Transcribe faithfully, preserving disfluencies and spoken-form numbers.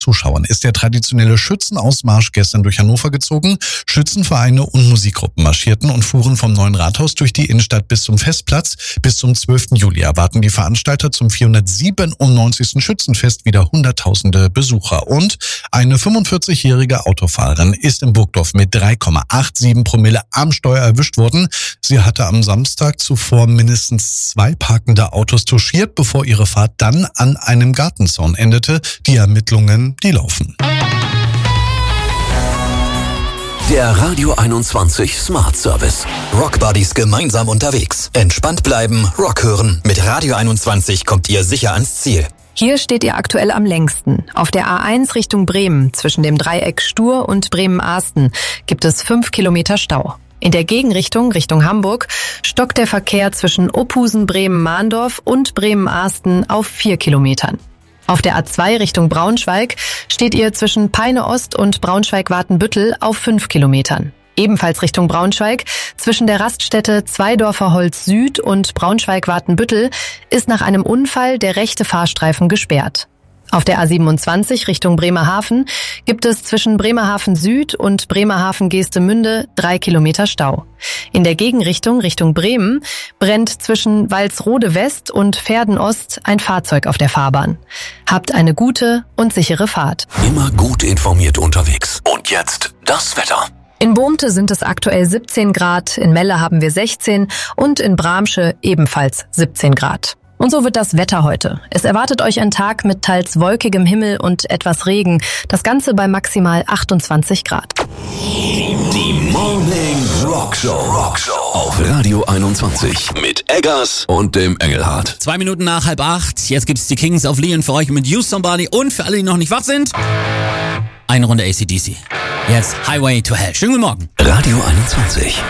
Zuschauern ist der traditionelle Schützenausmarsch gestern durch Hannover gezogen. Schützenvereine und Musikgruppen marschierten und fuhren vom Neuen Rathaus durch die Innenstadt bis zum Festplatz. Bis zum zwölften Juli erwarten die Veranstalter zum vierhundertsiebenundneunzigsten Schützenfest wieder hunderttausende Besucher. Und eine fünfundvierzigjährige Autofahrerin ist in Burgdorf mit drei Komma siebenundachtzig Promille am Steuer erwischt worden. Sie hatte am Samstag zuvor mindestens zwei parkende Autos touchiert, bevor ihre Fahrt dann an einem Gartenzaun endete. Die Ermittlungen, die laufen. Der Radio einundzwanzig Smart Service. Rock Buddies gemeinsam unterwegs. Entspannt bleiben, Rock hören. Mit Radio einundzwanzig kommt ihr sicher ans Ziel. Hier steht ihr aktuell am längsten. Auf der A eins Richtung Bremen, zwischen dem Dreieck Stur und Bremen-Ahsten, gibt es fünf Kilometer Stau. In der Gegenrichtung, Richtung Hamburg, stockt der Verkehr zwischen Opusen, Bremen-Mahndorf und Bremen-Ahsten auf vier Kilometern. Auf der A zwei Richtung Braunschweig steht ihr zwischen Peine Ost und Braunschweig-Watenbüttel auf fünf Kilometern. Ebenfalls Richtung Braunschweig, zwischen der Raststätte Zweidorfer Holz Süd und Braunschweig-Watenbüttel, ist nach einem Unfall der rechte Fahrstreifen gesperrt. Auf der A siebenundzwanzig Richtung Bremerhaven gibt es zwischen Bremerhaven Süd und Bremerhaven-Geestemünde drei Kilometer Stau. In der Gegenrichtung Richtung Bremen brennt zwischen Walsrode West und Verden Ost ein Fahrzeug auf der Fahrbahn. Habt eine gute und sichere Fahrt. Immer gut informiert unterwegs. Und jetzt das Wetter. In Boomte sind es aktuell siebzehn Grad, in Melle haben wir sechzehn und in Bramsche ebenfalls siebzehn Grad. Und so wird das Wetter heute. Es erwartet euch ein Tag mit teils wolkigem Himmel und etwas Regen. Das Ganze bei maximal achtundzwanzig Grad. Die Morning Rock Show. Rock Show auf Radio einundzwanzig mit Eggers und dem Engelhardt. Zwei Minuten nach halb acht. Jetzt gibt's die Kings of Leon für euch mit You Somebody. Und für alle, die noch nicht wach sind, eine Runde A C D C. Jetzt Highway to Hell. Schönen guten Morgen. Radio einundzwanzig.